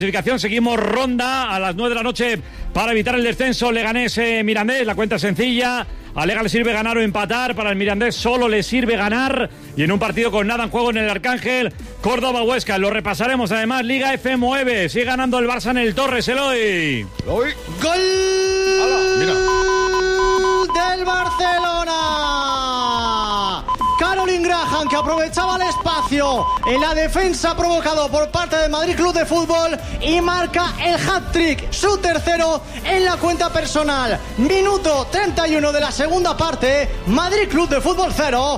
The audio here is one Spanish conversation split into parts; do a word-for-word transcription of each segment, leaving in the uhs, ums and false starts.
Clasificación, seguimos ronda a las nueve de la noche para evitar el descenso. Leganés eh, Mirandés, la cuenta es sencilla. A Lega le sirve ganar o empatar. Para el Mirandés solo le sirve ganar. Y en un partido con nada en juego en el Arcángel, Córdoba-Huesca. Lo repasaremos además. Liga F nueve. Sigue ganando el Barça en el Torres. Eloy. Eloy. ¡Gol! ¡Hala! Mira. Del Barcelona. Caroline Graham, que aprovechaba el espacio en la defensa provocado por parte del Madrid Club de Fútbol y marca el hat-trick, su tercero en la cuenta personal. Minuto treinta y uno de la segunda parte. Madrid Club de Fútbol cero,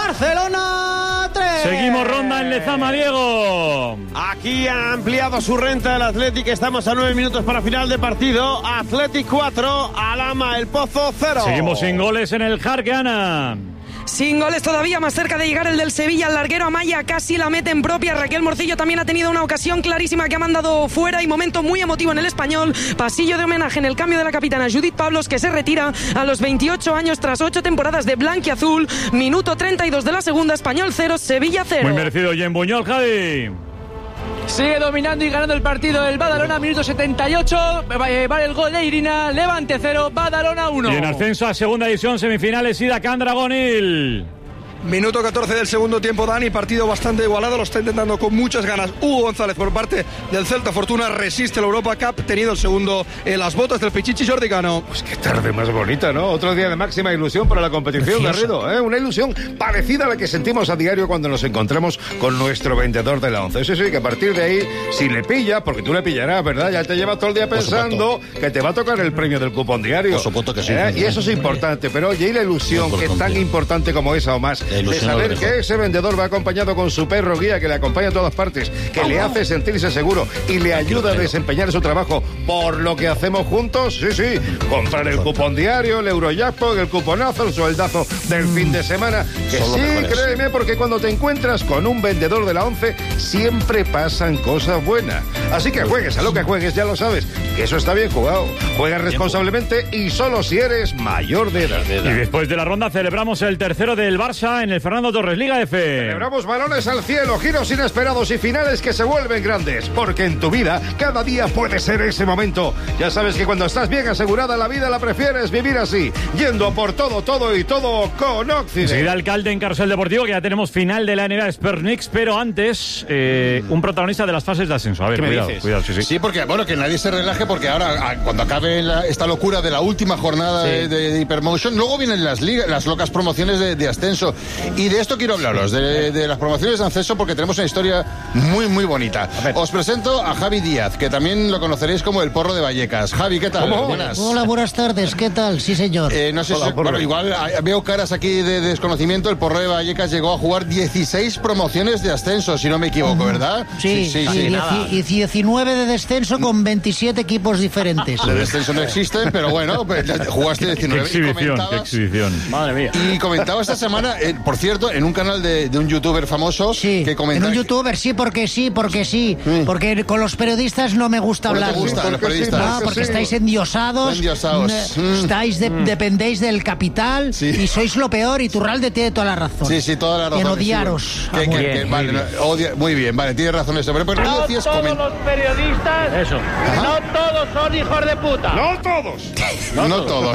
Barcelona tres. Seguimos ronda en Lezama, Diego. Aquí ha ampliado su renta el Athletic. Estamos a nueve minutos para final de partido. Athletic cuatro, Alhama El Pozo cero. Seguimos sin goles en el Jarque, Ana. Sin goles todavía, más cerca de llegar el del Sevilla. El larguero Amaya casi la mete en propia. Raquel Morcillo también ha tenido una ocasión clarísima que ha mandado fuera y momento muy emotivo en el Español. Pasillo de homenaje en el cambio de la capitana Judith Pablos, que se retira a los veintiocho años tras ocho temporadas de blanquiazul. Minuto treinta y dos de la segunda, Español cero, Sevilla cero. Muy merecido Jen Buñol, Javi. Sigue dominando y ganando el partido el Badalona, minuto setenta y ocho, vale el gol de Irina, Levante cero, Badalona uno. Y en ascenso a segunda división, semifinales, Ida Candragonil. Minuto catorce del segundo tiempo, Dani, partido bastante igualado, lo está intentando con muchas ganas Hugo González por parte del Celta Fortuna, resiste la Europa Cup, tenido el segundo en las botas del Pichichi Jordi Cano. Pues qué tarde más bonita, ¿no? Otro día de máxima ilusión para la competición, Garrido, ¿eh? Una ilusión parecida a la que sentimos a diario cuando nos encontramos con nuestro vendedor de la once. Eso sí, que a partir de ahí, si le pilla, porque tú le pillarás, ¿verdad? Ya te llevas todo el día pensando que te va a tocar el premio del cupón diario. Por supuesto que sí. ¿Eh? Y eso es importante, pero oye, y la ilusión, que es tan importante como esa o más, de saber que ese vendedor va acompañado con su perro guía que le acompaña a todas partes, que le hace sentirse seguro y le ayuda a desempeñar su trabajo por lo que hacemos juntos. Sí, sí, comprar el cupón diario, el Eurojackpot, el cuponazo, el sueldazo del fin de semana. Que sí, créeme, porque cuando te encuentras con un vendedor de la once siempre pasan cosas buenas. Así que juegues a lo que juegues, ya lo sabes, que eso está bien jugado. Juega responsablemente y solo si eres mayor de edad. Y después de la ronda celebramos el tercero del Barça en el Fernando Torres Liga F. Celebramos balones al cielo, giros inesperados y finales que se vuelven grandes, porque en tu vida cada día puede ser ese momento. Ya sabes que cuando estás bien asegurada la vida la prefieres vivir así, yendo a por todo, todo y todo con Occident. Enseguida alcalde en Carrusel Deportivo, que ya tenemos final de la N B A Spernix, pero antes eh, un protagonista de las fases de ascenso. A ver, ¿qué cuidado, me dices? cuidado, sí, sí. Sí, porque bueno, que nadie se relaje, porque ahora cuando acabe la, esta locura de la última jornada sí. de, de Hypermotion, luego vienen las ligas, las locas promociones de, de ascenso, y de esto quiero hablaros, de, de las promociones de ascenso, porque tenemos una historia muy muy bonita. Os presento a Javi Díaz, que también lo conoceréis como el Porro de Vallecas. Javi, ¿qué tal? ¿Cómo? Buenas. Hola, buenas tardes, ¿qué tal? Sí, señor. Eh, no sé Hola, si, bueno, igual veo caras aquí de desconocimiento. El Porro de Vallecas llegó a jugar dieciséis promociones de ascenso, si no me equivoco, ¿verdad? Sí, sí, sí. sí, sí. Y diecinueve de descenso con veintisiete equipos diferentes. De descenso no existen, pero bueno, pues, jugaste diecinueve. Qué exhibición, qué exhibición. Madre mía. Y comentaba esta semana, eh, por cierto, en un canal de, de un youtuber famoso, sí, que comenta... en un youtuber, sí, porque sí, porque sí, sí. Porque con los periodistas no me gusta ¿Por hablar. ¿Te gusta, los periodistas? No, porque sí. estáis endiosados, endiosados. estáis de, mm. dependéis del capital sí. y sois lo peor, y Turralde tiene toda la razón. Sí, sí, toda la razón. En odiaros. Sí, que, que, que, vale, no, odia, muy bien, vale, tiene razón eso. Pero, pero no decías, todos coment... los periodistas, eso. no todos son hijos de puta. No todos. No, no todos.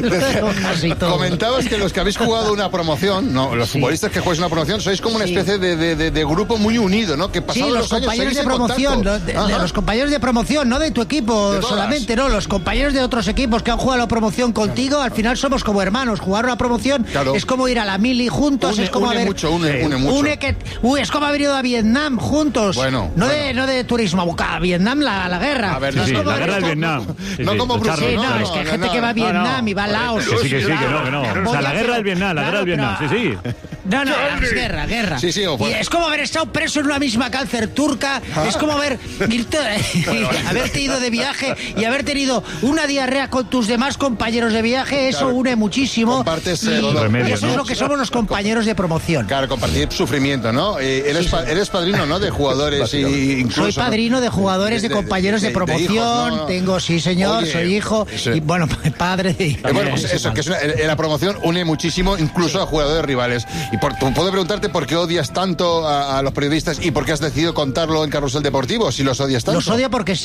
todos. Comentabas que los que habéis jugado una promoción, no, los sí. futbolistas que jugáis una promoción, sois como una especie sí. de, de, de, de grupo muy unido, ¿no? Que pasados sí, los, los años compañeros de promoción, de, de, de los compañeros de promoción, no de tu equipo de solamente, no, los compañeros de otros equipos que han jugado la promoción contigo, al final somos como hermanos. Jugar una promoción claro. es como ir a la mili juntos, une, es como une haber mucho, une, une mucho. Une que, uy, es como haber ido a Vietnam juntos. Bueno, no bueno. de no de turismo, a Vietnam la, la guerra. A ver, no sí, sí, la guerra del Vietnam. Sí, no sí, como Bruce, sí, no, no, es que hay no, gente no, que va a Vietnam no, no. y va a Laos. Que sí, que sí, que no, que no. O sea, la guerra del Vietnam, la guerra del Vietnam, sí, sí. No, no, es guerra, guerra. Sí, sí, y es como haber estado preso en una misma cárcel turca, ah. es como haber bueno, haberte ido de viaje y haber tenido una diarrea con tus demás compañeros de viaje, eso claro, une muchísimo. Compartes y, el remedio, y eso ¿no? es lo que somos los compañeros de promoción. Claro, compartir sufrimiento, ¿no? Eh, eres, sí, pa- eres padrino, ¿no? De jugadores y incluso... Soy padrino lleno de jugadores, de, de compañeros de, de, de promoción. De hijos, ¿no? Tengo, sí, señor, Oye, soy hijo. Sí. Y bueno, padre. Y... Eh, bueno, pues eso, que es una, en la promoción une muchísimo, incluso a jugadores rivales. Y por, puedo preguntarte por qué odias tanto a, a los periodistas y por qué has decidido contarlo en Carrusel Deportivo, si los odias tanto. Los odio porque